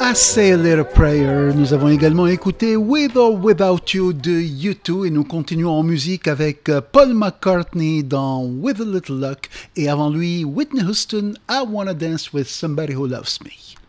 Say a Little Prayer. Nous avons également écouté With or Without You de U2 et nous continuons en musique avec Paul McCartney dans With a Little Luck et avant lui Whitney Houston, I Wanna Dance with Somebody Who Loves Me.